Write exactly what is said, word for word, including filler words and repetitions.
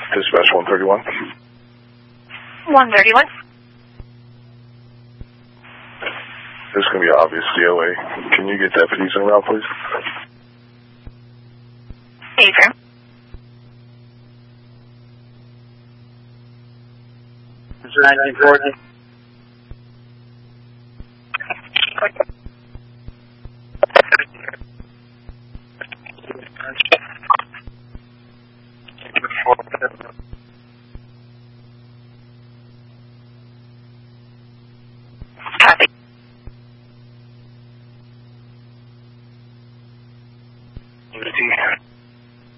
Dispatch one thirty-one. one thirty-one. This is going to be obvious C O A. Can you get deputies en route, please? Affirm. nineteen forty.